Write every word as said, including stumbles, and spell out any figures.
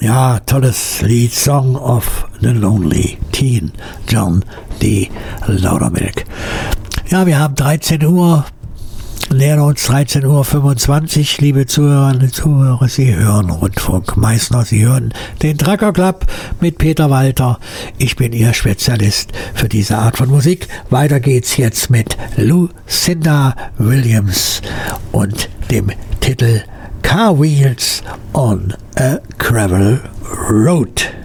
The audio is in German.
Ja, tolles Lied, Song of the Lonely Teen, John D. Loudermilk. Ja, wir haben dreizehn Uhr, nähern uns dreizehn Uhr fünfundzwanzig, liebe Zuhörerinnen und Zuhörer, Sie hören Rundfunk Meißner, Sie hören den Trucker Club mit Peter Walter. Ich bin Ihr Spezialist für diese Art von Musik. Weiter geht's jetzt mit Lucinda Williams und dem Titel Car Wheels on a Gravel Road.